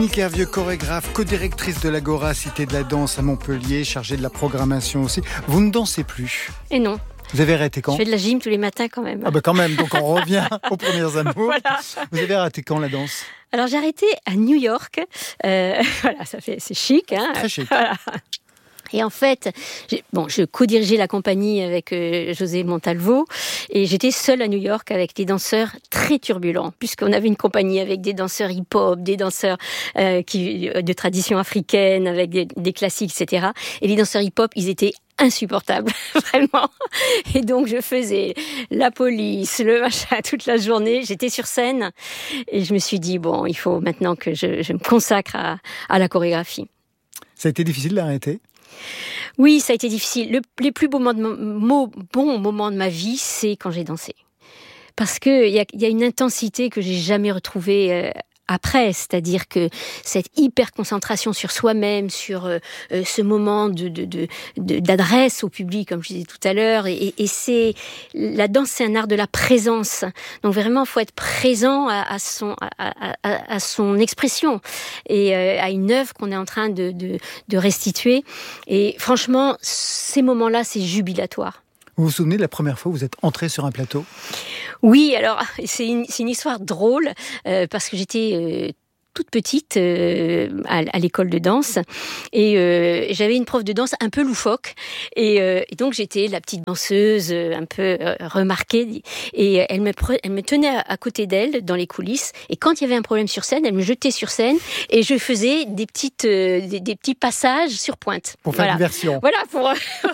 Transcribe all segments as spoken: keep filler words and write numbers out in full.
Dominique Hervieux, chorégraphe, co-directrice de l'Agora Cité de la Danse à Montpellier, chargée de la programmation aussi. Vous ne dansez plus? Et non. Vous avez arrêté quand? Je fais de la gym tous les matins quand même. Ah bah quand même, donc on revient aux premières amours. Voilà. Vous avez arrêté quand la danse? Alors j'ai arrêté à New York. Euh, voilà, ça fait, c'est chic. Hein. Très chic. Voilà. Et en fait, j'ai, bon, je co-dirigeais la compagnie avec euh, José Montalvo et j'étais seule à New York avec des danseurs très turbulents, puisqu'on avait une compagnie avec des danseurs hip-hop, des danseurs euh, qui, de tradition africaine, avec des, des classiques, et cetera. Et les danseurs hip-hop, ils étaient insupportable, vraiment. Et donc, je faisais la police, le machin, toute la journée. J'étais sur scène et je me suis dit, bon, il faut maintenant que je, je me consacre à, à la chorégraphie. Ça a été difficile d'arrêter? Oui, ça a été difficile. Le, les plus beaux moments de, mo, bons moments de ma vie, c'est quand j'ai dansé. Parce qu'il y a, y a une intensité que j'ai jamais retrouvée euh, après, c'est-à-dire que cette hyper concentration sur soi-même, sur euh, ce moment de, de, de, de, d'adresse au public, comme je disais tout à l'heure, et, et c'est la danse, c'est un art de la présence. Donc vraiment, il faut être présent à, à son à, à, à son expression et euh, à une œuvre qu'on est en train de, de, de restituer. Et franchement, ces moments-là, c'est jubilatoire. Vous vous souvenez de la première fois où vous êtes entré sur un plateau? Oui, alors c'est une, c'est une histoire drôle euh, parce que j'étais euh, toute petite euh, à, à l'école de danse et euh, j'avais une prof de danse un peu loufoque et, euh, et donc j'étais la petite danseuse euh, un peu euh, remarquée et elle me, pre- elle me tenait à, à côté d'elle dans les coulisses et quand il y avait un problème sur scène, elle me jetait sur scène et je faisais des petites euh, des, des petits passages sur pointe. Pour faire voilà. diversion. Voilà, pour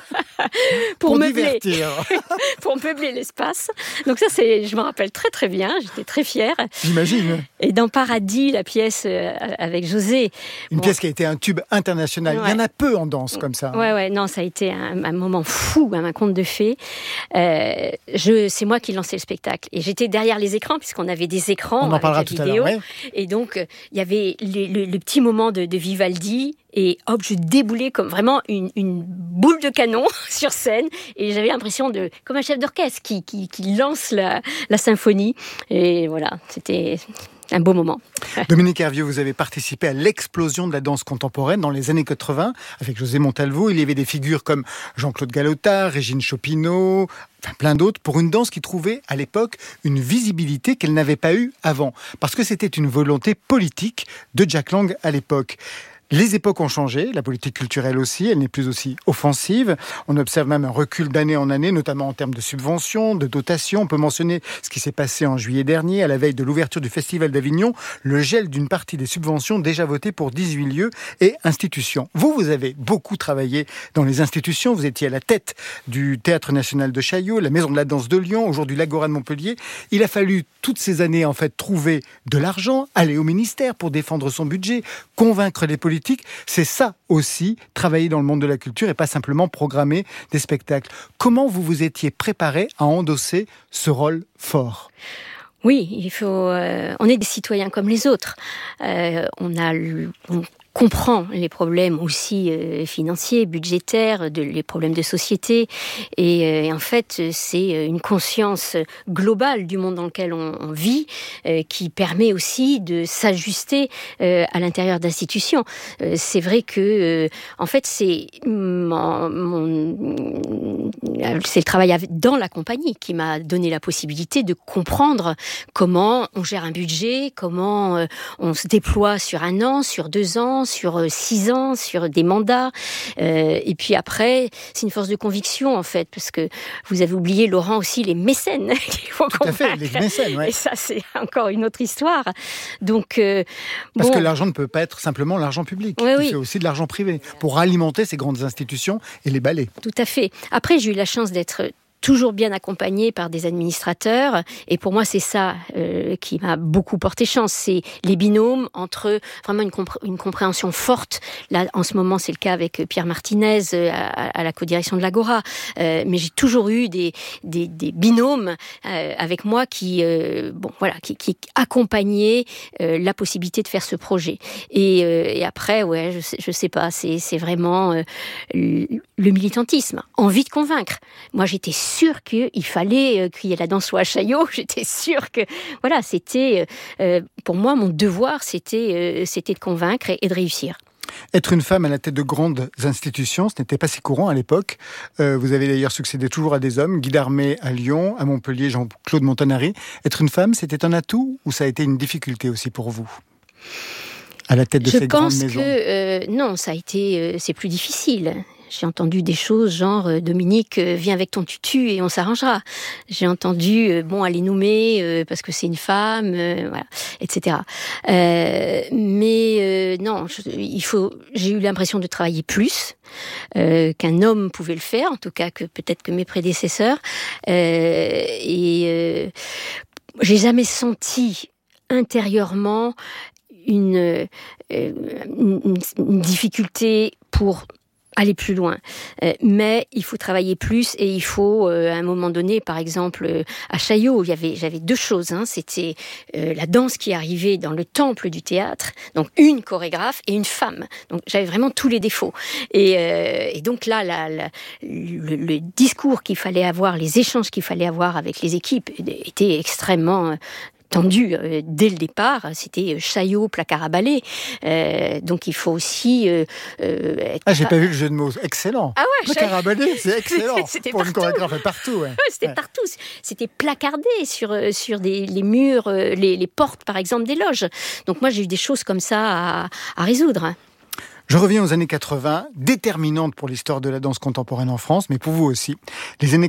pour, pour meubler divertir. pour meubler l'espace. Donc ça c'est, je me rappelle très très bien, j'étais très fière. J'imagine. Et dans Paradis, la pièce avec José. Une bon. pièce qui a été un tube international. Ouais. Il y en a peu en danse comme ça. Ouais, ouais, non, ça a été un, un moment fou, un conte de fées. Euh, je, c'est moi qui lançais le spectacle. Et j'étais derrière les écrans, puisqu'on avait des écrans. On en parlera avec tout la à vidéo. l'heure. Ouais. Et donc, il y avait le, le, le petit moment de, de Vivaldi. Et hop, je déboulais comme vraiment une, une boule de canon sur scène. Et j'avais l'impression de, comme un chef d'orchestre qui, qui, qui lance la, la symphonie. Et voilà, c'était un beau moment. Dominique Hervieux, vous avez participé à l'explosion de la danse contemporaine dans les années quatre-vingts avec José Montalvo. Il y avait des figures comme Jean-Claude Galota, Régine Chopineau, enfin plein d'autres, pour une danse qui trouvait à l'époque une visibilité qu'elle n'avait pas eue avant. Parce que c'était une volonté politique de Jack Lang à l'époque. Les époques ont changé, la politique culturelle aussi, elle n'est plus aussi offensive. On observe même un recul d'année en année, notamment en termes de subventions, de dotations. On peut mentionner ce qui s'est passé en juillet dernier, à la veille de l'ouverture du Festival d'Avignon, le gel d'une partie des subventions déjà votées pour dix-huit lieux et institutions. Vous, vous avez beaucoup travaillé dans les institutions. Vous étiez à la tête du Théâtre National de Chaillot, la Maison de la Danse de Lyon, aujourd'hui l'Agora de Montpellier. Il a fallu toutes ces années, en fait, trouver de l'argent, aller au ministère pour défendre son budget, convaincre les politiques. C'est ça aussi, travailler dans le monde de la culture et pas simplement programmer des spectacles. Comment vous vous étiez préparé à endosser ce rôle fort ? Oui, il faut. Euh, on est des citoyens comme les autres. Euh, on a, on comprend les problèmes aussi euh, financiers, budgétaires, de, les problèmes de société. Et, euh, et en fait, c'est une conscience globale du monde dans lequel on, on vit euh, qui permet aussi de s'ajuster euh, à l'intérieur d'institutions. Euh, c'est vrai que, euh, en fait, c'est mon, mon, c'est le travail dans la compagnie qui m'a donné la possibilité de comprendre comment on gère un budget, comment euh, on se déploie sur un an, sur deux ans, sur six ans, sur des mandats. Euh, et puis après, c'est une force de conviction, en fait, parce que vous avez oublié, Laurent, aussi les mécènes qu'il faut Tout à fait, les mécènes, ouais. Et ça, c'est encore une autre histoire. Donc, euh, Parce bon... que l'argent ne peut pas être simplement l'argent public. Oui, Il oui. fait aussi de l'argent privé pour alimenter ces grandes institutions et les ballets. Tout à fait. Après, j'ai eu la chance d'être toujours bien accompagnée par des administrateurs. Et pour moi, c'est ça euh, qui m'a beaucoup porté chance. C'est les binômes entre vraiment une, compré- une compréhension forte. Là, en ce moment, c'est le cas avec Pierre Martinez euh, à, à la codirection de l'Agora. Euh, mais j'ai toujours eu des, des, des binômes euh, avec moi qui, euh, bon, voilà, qui, qui accompagnaient euh, la possibilité de faire ce projet. Et, euh, et après, ouais, je sais, je sais pas, c'est, c'est vraiment euh, le militantisme, envie de convaincre. Moi, j'étais sûre qu'il fallait qu'il y ait la danse soit à Chaillot. J'étais sûre que, voilà, c'était, euh, pour moi, mon devoir, c'était, euh, c'était de convaincre et, et de réussir. Être une femme à la tête de grandes institutions, ce n'était pas si courant à l'époque. Euh, vous avez d'ailleurs succédé toujours à des hommes, Guy Darmé à Lyon, à Montpellier, Jean-Claude Montanari. Être une femme, c'était un atout ou ça a été une difficulté aussi pour vous ? À la tête de Je ces grandes maisons. pense que euh, non, ça a été, euh, c'est plus difficile. J'ai entendu des choses genre euh, Dominique, euh, viens avec ton tutu et on s'arrangera. J'ai entendu euh, bon aller nommer euh, parce que c'est une femme, euh, voilà, et cetera. Euh, mais euh, non, je, il faut. J'ai eu l'impression de travailler plus euh, qu'un homme pouvait le faire, en tout cas que peut-être que mes prédécesseurs. Euh, et euh, j'ai jamais senti intérieurement une, euh, une, une difficulté pour aller plus loin. Euh, mais il faut travailler plus et il faut, euh, à un moment donné, par exemple, euh, à Chaillot, il y avait, j'avais deux choses. Hein, c'était euh, la danse qui arrivait dans le temple du théâtre, donc une chorégraphe et une femme. Donc j'avais vraiment tous les défauts. Et, euh, et donc là, la, la, le, le discours qu'il fallait avoir, les échanges qu'il fallait avoir avec les équipes étaient extrêmement... Euh, tendu euh, dès le départ, c'était euh, Chaillot, placard à balai. Euh, donc il faut aussi euh, euh, être... Ah, j'ai pas vu le jeu de mots. Excellent. Ah ouais, placard à balai, c'est excellent. C'était pour partout. Une chorégraphe partout. Ouais. Ouais, c'était ouais. partout. C'était placardé sur sur des les murs, les, les portes par exemple des loges. Donc moi j'ai eu des choses comme ça à, à résoudre. Je reviens aux années quatre-vingts, déterminantes pour l'histoire de la danse contemporaine en France, mais pour vous aussi. Les années